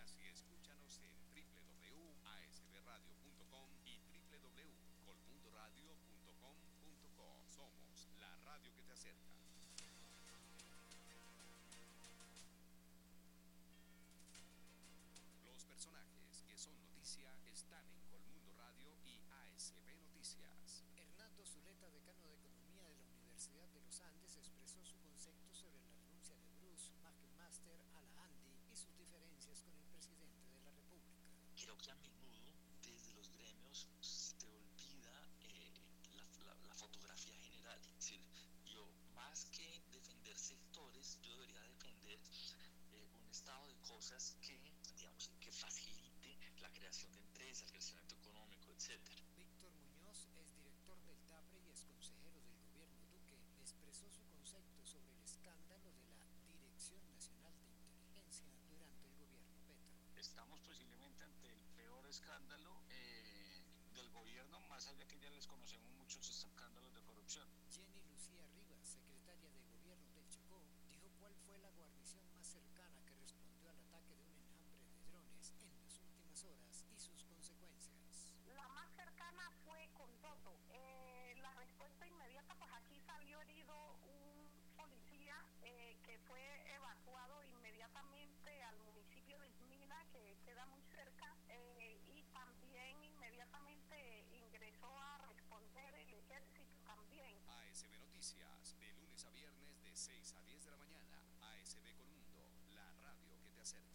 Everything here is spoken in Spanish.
noticias y escúchanos en www.asbradio.com y www.colmundoradio.com.co. Somos la radio que te acerca. Los personajes que son noticia están en Colmundo Radio y ASB Noticias. Hernando Zuleta, decano de Economía de la Universidad de los Andes, expresó su concepto sobre la renuncia de Bruce McMaster a la ANDI y sus diferencias con el presidente de la República. Creo que a menudo desde los gremios se olvida la fotografía general. Es decir, yo más que defender sectores, yo debería defender un estado de cosas que, digamos, que facilite la creación de empresas, el crecimiento económico, etcétera. Víctor Muñoz es director del TAPRE y es consejero del gobierno Duque. Expresó su concepto sobre el escándalo de la Dirección Nacional de Inteligencia durante el gobierno Petro. Estamos posiblemente ante el peor escándalo del gobierno, más allá que ya les conocemos muchos escándalos de corrupción. Jenny Lucía Rivas, secretaria de Gobierno del Chocó, dijo cuál fue la guarnición más cercana que respondió al ataque de un enjambre de drones en las últimas horas y sus consecuencias. La más cercana fue Condoto. La respuesta inmediata, pues aquí salió herido un policía que fue evacuado inmediatamente al municipio de Ismina, que queda muy cerca, y también inmediatamente ingresó a responder el ejército también. ASB Noticias, de lunes a viernes de 6 a 10 de la mañana. ASB Colmundo, la radio que te acerca.